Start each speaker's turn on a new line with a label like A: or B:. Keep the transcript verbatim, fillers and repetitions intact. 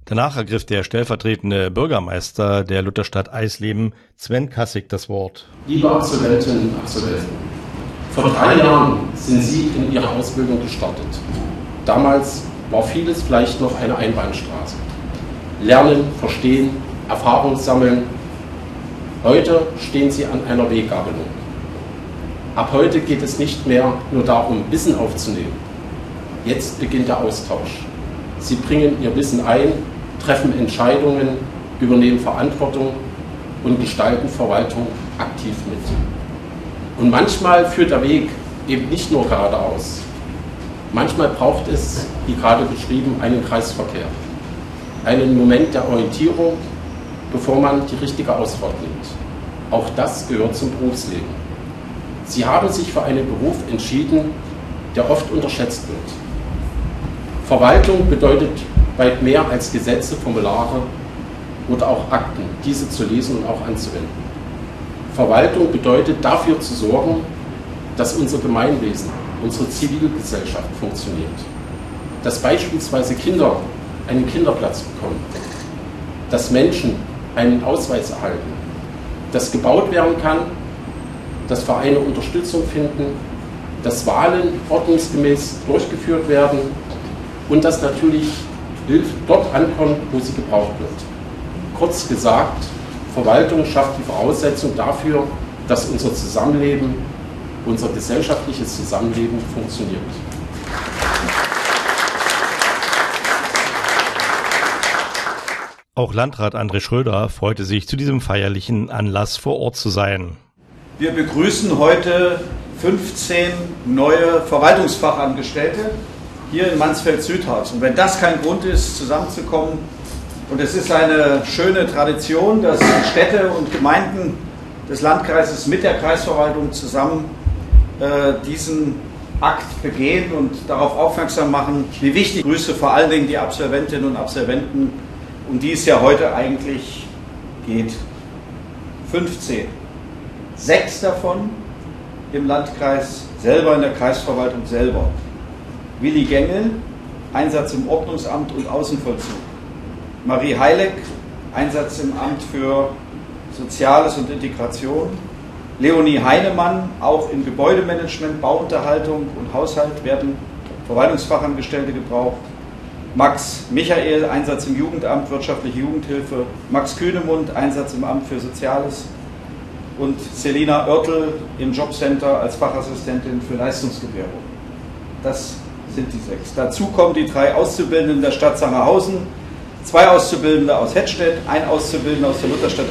A: Danach ergriff der stellvertretende Bürgermeister der Lutherstadt Eisleben, Sven Kassig, das Wort.
B: Liebe Absolventinnen und Absolventen, vor drei Jahren sind Sie in Ihrer Ausbildung gestartet. Damals war vieles vielleicht noch eine Einbahnstraße. Lernen, verstehen, Erfahrung sammeln. Heute stehen Sie an einer Weggabelung. Ab heute geht es nicht mehr nur darum, Wissen aufzunehmen. Jetzt beginnt der Austausch. Sie bringen Ihr Wissen ein, treffen Entscheidungen, übernehmen Verantwortung und gestalten Verwaltung aktiv mit. Und manchmal führt der Weg eben nicht nur geradeaus. Manchmal braucht es, wie gerade beschrieben, einen Kreisverkehr. Einen Moment der Orientierung, bevor man die richtige Ausfahrt nimmt. Auch das gehört zum Berufsleben. Sie haben sich für einen Beruf entschieden, der oft unterschätzt wird. Verwaltung bedeutet weit mehr als Gesetze, Formulare oder auch Akten, diese zu lesen und auch anzuwenden. Verwaltung bedeutet, dafür zu sorgen, dass unser Gemeinwesen, unsere Zivilgesellschaft funktioniert. Dass beispielsweise Kinder einen Kinderplatz bekommen, dass Menschen einen Ausweis erhalten, dass gebaut werden kann, dass Vereine Unterstützung finden, dass Wahlen ordnungsgemäß durchgeführt werden und dass natürlich Hilfe dort ankommt, wo sie gebraucht wird. Kurz gesagt, Verwaltung schafft die Voraussetzung dafür, dass unser Zusammenleben, unser gesellschaftliches Zusammenleben funktioniert.
A: Auch Landrat André Schröder freute sich, zu diesem feierlichen Anlass vor Ort zu sein.
C: Wir begrüßen heute fünfzehn neue Verwaltungsfachangestellte hier in Mansfeld-Südhaus. Und wenn das kein Grund ist, zusammenzukommen, und es ist eine schöne Tradition, dass Städte und Gemeinden des Landkreises mit der Kreisverwaltung zusammen äh, diesen Akt begehen und darauf aufmerksam machen, wie wichtig. Ich grüße vor allen Dingen die Absolventinnen und Absolventen, um die es ja heute eigentlich geht. fünfzehn. Sechs davon im Landkreis selber, in der Kreisverwaltung selber. Willi Gengel, Einsatz im Ordnungsamt und Außenvollzug. Marie Heileck, Einsatz im Amt für Soziales und Integration. Leonie Heinemann, auch im Gebäudemanagement, Bauunterhaltung und Haushalt werden Verwaltungsfachangestellte gebraucht. Max Michael, Einsatz im Jugendamt, wirtschaftliche Jugendhilfe. Max Kühnemund, Einsatz im Amt für Soziales. Und Selina Oertel im Jobcenter als Fachassistentin für Leistungsgewährung. Das sind die sechs. Dazu kommen die drei Auszubildenden der Stadt Sangerhausen, zwei Auszubildende aus Hettstedt, ein Auszubildender aus der Lutherstadt